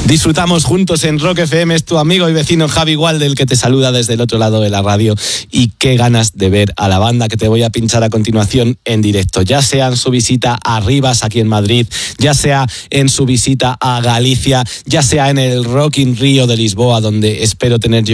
Disfrutamos juntos en Rock FM, es tu amigo y vecino Javi Walde, el que te saluda desde el otro lado de la radio. Y qué ganas de ver a la banda que te voy a pinchar a continuación en directo, ya sea en su visita a Rivas aquí en Madrid, ya sea en su visita a Galicia, ya sea en el Rock in Rio de Lisboa, donde espero tener yo